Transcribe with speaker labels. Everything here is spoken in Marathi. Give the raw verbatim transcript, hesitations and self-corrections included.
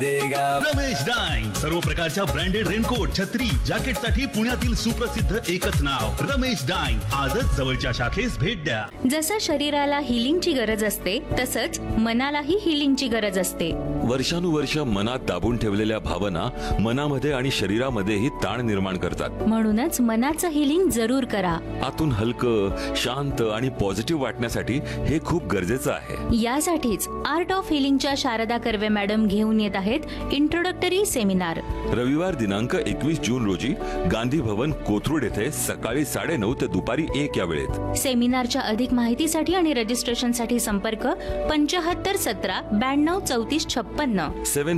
Speaker 1: रमेश डाईंग, सर्व प्रकारच्या ब्रँडेड रेनकोट, छत्री, जॅकेट साठी पुण्यातील सुप्रसिद्ध एकच नाव रमेश डाईंग. आजच जवळच्या शाखेस भेट द्या.
Speaker 2: जसं शरीराला हिलिंगची गरज असते तसंच मनालाही हिलिंगची गरज असते.
Speaker 3: वर्षानुवर्ष मनात दाबून ठेवलेल्या भावना मनामध्ये आणि शरीरामध्येही ताण निर्माण करतात.
Speaker 2: म्हणूनच मनाचं हिलिंग जरूर करा.
Speaker 3: आतून हलकं, शांत आणि पॉझिटिव्ह वाटण्यासाठी हे खूप गरजेचं आहे.
Speaker 2: यासाठीच art of हिलिंगच्या Sharda Karve madam घेऊन येत आहेत इंट्रोडक्टरी सेमिनार.
Speaker 3: रविवार दिनांक एकवीस जून रोजी गांधी भवन कोथरूड येथे सकाळी साडेनऊ ते दुपारी एक या वेळेत.
Speaker 2: सेमिनारच्या अधिक माहितीसाठी आणि रजिस्ट्रेशनसाठी संपर्क पंच्याहत्तर सतरा ब्याण्णव चौतीस छप्पन्न
Speaker 3: सेवन